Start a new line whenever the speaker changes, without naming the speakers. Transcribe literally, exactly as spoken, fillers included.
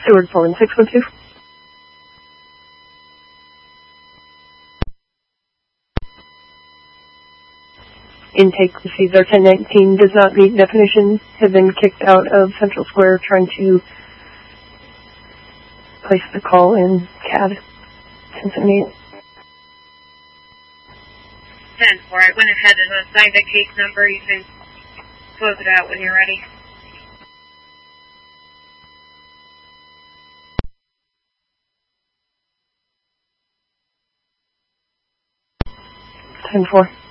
Steward four one six one two. Intake received our ten nineteen does not meet definition, have been kicked out of Central Square trying to place the call in C A D. ten seventy-eight.
ten four, I went ahead and assigned a case number. You can close it out when you're ready.
ten four.